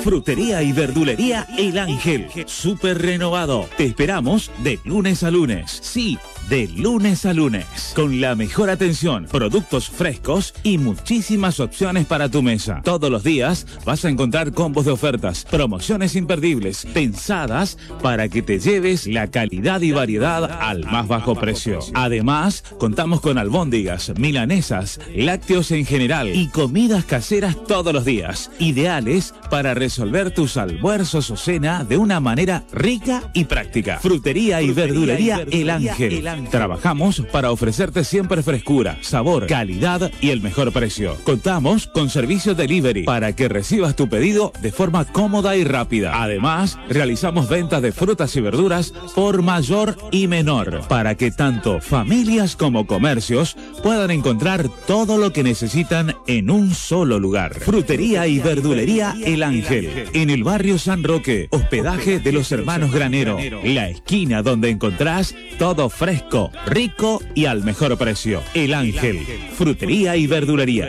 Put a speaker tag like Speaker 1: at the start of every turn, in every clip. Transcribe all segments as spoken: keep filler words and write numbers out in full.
Speaker 1: Frutería y verdulería El Ángel. Súper renovado. Te esperamos de lunes a lunes. Sí, de lunes a lunes. Con la mejor atención, productos frescos y muchísimas opciones para tu mesa. Todos los días vas a encontrar combos de ofertas, promociones imperdibles, pensadas para que te lleves la calidad y variedad al más bajo precio. Además, contamos con albóndigas, milanesas, lácteos en general y comidas caseras todos los días. Ideales para resolver tus almuerzos o cena de una manera rica y práctica. Frutería y verdulería El Ángel. Trabajamos para ofrecerte siempre frescura, sabor, calidad y el mejor precio. Contamos con servicio delivery para que recibas tu pedido de forma cómoda y rápida. Además, realizamos ventas de frutas y verduras por mayor y menor, para que tanto familias como comercios puedan encontrar todo lo que necesitan en un solo lugar. Frutería y verdulería El Ángel, en el barrio San Roque, hospedaje de los hermanos Granero, la esquina donde encontrás todo fresco, rico y al mejor precio. El Ángel, frutería y verdulería.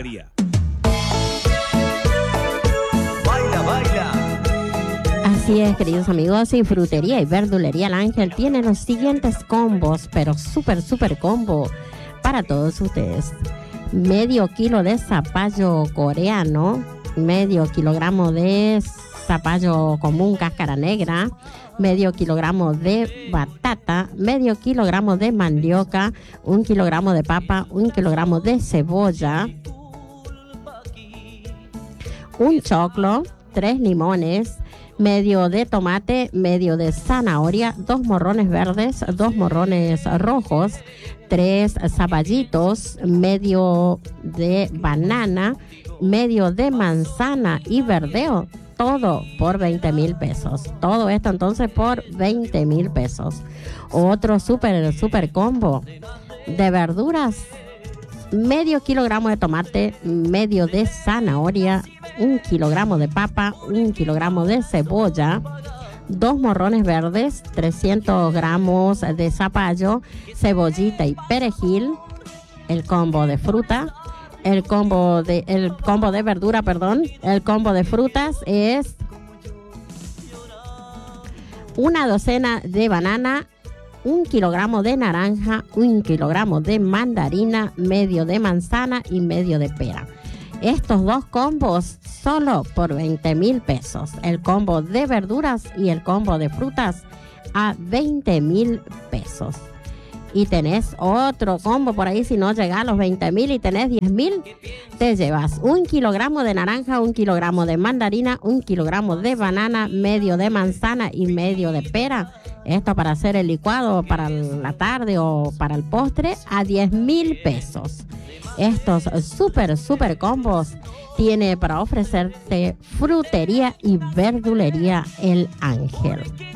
Speaker 2: Baila, baila.
Speaker 3: Así es, queridos amigos, y Frutería y Verdulería El Ángel tiene los siguientes combos, pero súper, súper combo para todos ustedes. Medio kilo de zapallo coreano, medio kilogramo de zapallo común cáscara negra, medio kilogramo de batata, medio kilogramo de mandioca, un kilogramo de papa, un kilogramo de cebolla, un choclo, tres limones, medio de tomate, medio de zanahoria, dos morrones verdes, dos morrones rojos, tres zapallitos, medio de banana, medio de manzana y verdeo. Todo por veinte mil pesos. Todo esto entonces por veinte mil pesos. Otro súper, súper combo de verduras. Medio kilogramo de tomate, medio de zanahoria, un kilogramo de papa, un kilogramo de cebolla, dos morrones verdes, trescientos gramos de zapallo, cebollita y perejil, el combo de fruta. El combo de el combo de verdura, perdón, el combo de frutas es una docena de banana, un kilogramo de naranja, un kilogramo de mandarina, medio de manzana y medio de pera. Estos dos combos solo por veinte mil pesos. El combo de verduras y el combo de frutas a veinte mil pesos. Y tenés otro combo por ahí, si no llega a los veinte mil y tenés diez mil, te llevas un kilogramo de naranja, un kilogramo de mandarina, un kilogramo de banana, medio de manzana y medio de pera. Esto para hacer el licuado para la tarde o para el postre a diez mil pesos. Estos súper, súper combos tiene para ofrecerte Frutería y Verdulería El Ángel.